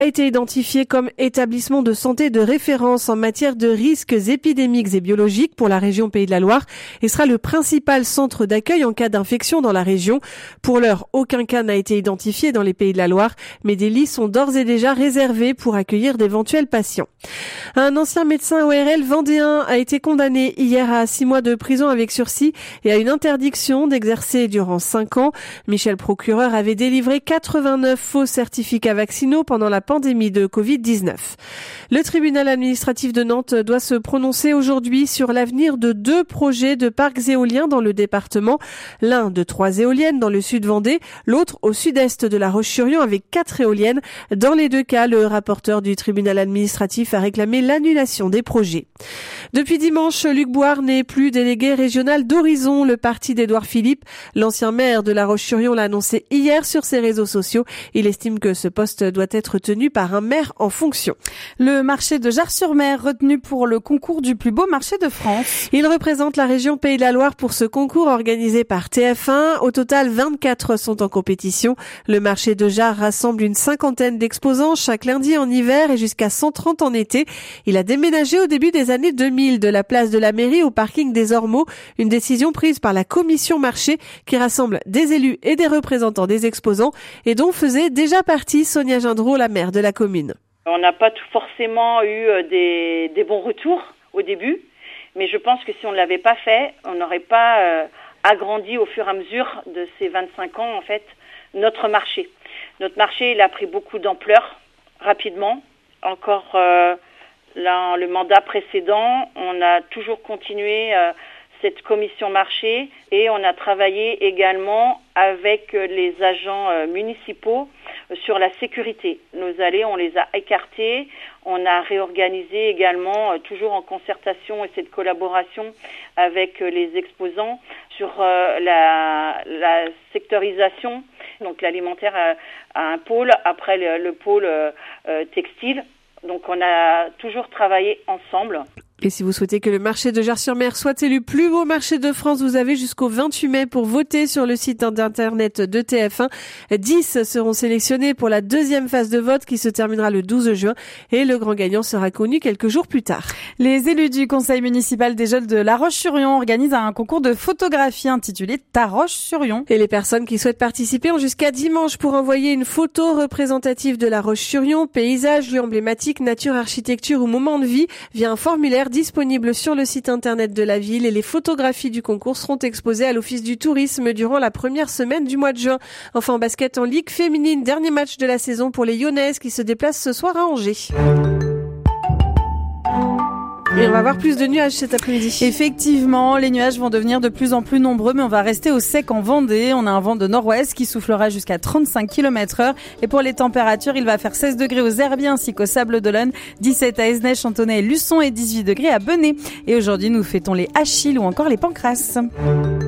a été identifié comme établissement de santé de référence en matière de risques épidémiques et biologiques pour la région Pays de la Loire et sera le principal centre d'accueil en cas d'infection dans la région. Pour l'heure, aucun cas n'a été identifié dans les Pays de la Loire, mais des lits sont d'ores et déjà réservés pour accueillir d'éventuels patients. Un ancien médecin ORL vendéen a été condamné hier à 6 mois de prison avec sursis et à une interdiction d'exercer durant 5 ans. Michel Procureur avait délivré 89 faux certificats vaccinaux pendant la pandémie de Covid-19. Le tribunal administratif de Nantes doit se prononcer aujourd'hui sur l'avenir de 2 projets de parcs éoliens dans le département. L'un de 3 éoliennes dans le sud Vendée, l'autre au sud-est de La Roche-sur-Yon avec 4 éoliennes. Dans les 2 cas, le rapporteur du tribunal administratif a réclamé l'annulation des projets. Depuis dimanche, Luc Bouard n'est plus délégué régional d'Horizon, le parti d'Édouard Philippe. L'ancien maire de La Roche-sur-Yon l'a annoncé hier sur ses réseaux sociaux. Il estime que ce poste doit être tenu par un maire en fonction. Le marché de Jars-sur-Mer retenu pour le concours du plus beau marché de France. Il représente la région Pays de la Loire pour ce concours organisé par TF1. Au total, 24 sont en compétition. Le marché de Jars rassemble une 50aine d'exposants chaque lundi en hiver et jusqu'à 130 en été. Il a déménagé au début des années 2000 de la place de la mairie au parking des Ormeaux. Une décision prise par la commission marché qui rassemble des élus et des représentants des exposants et dont faisait déjà partie Sonia Gendreau, la maire de la commune. On n'a pas forcément eu des bons retours au début, mais je pense que si on ne l'avait pas fait, on n'aurait pas agrandi au fur et à mesure de ces 25 ans en fait notre marché. Notre marché il a pris beaucoup d'ampleur rapidement. Encore là, le mandat précédent, on a toujours continué cette commission marché et on a travaillé également avec les agents municipaux sur la sécurité. Nos allées, on les a écartés, on a réorganisé également, toujours en concertation et cette collaboration avec les exposants sur la sectorisation. Donc l'alimentaire a un pôle, après le pôle textile. Donc on a toujours travaillé ensemble. Et si vous souhaitez que le marché de Jars-sur-Mer soit élu plus beau marché de France, vous avez jusqu'au 28 mai pour voter sur le site internet de TF1. 10 seront sélectionnés pour la deuxième phase de vote qui se terminera le 12 juin et le grand gagnant sera connu quelques jours plus tard. Les élus du conseil municipal des jeunes de La Roche-sur-Yon organisent un concours de photographie intitulé Ta Roche-sur-Yon. Et les personnes qui souhaitent participer ont jusqu'à dimanche pour envoyer une photo représentative de La Roche-sur-Yon, paysage, lieu emblématique, nature, architecture ou moment de vie via un formulaire disponible sur le site internet de la ville et les photographies du concours seront exposées à l'Office du tourisme durant la première semaine du mois de juin. Enfin, en basket en Ligue féminine, dernier match de la saison pour les Lyonnaises qui se déplacent ce soir à Angers. Et on va avoir plus de nuages cet après-midi. Effectivement, les nuages vont devenir de plus en plus nombreux, mais on va rester au sec en Vendée. On a un vent de nord-ouest qui soufflera jusqu'à 35 km/h. Et pour les températures, il va faire 16 degrés aux Herbiers ainsi qu'au Sables-d'Olonne, 17 à Esnay, Chantonnay et Luçon et 18 degrés à Benay. Et aujourd'hui, nous fêtons les Achilles ou encore les Pancras.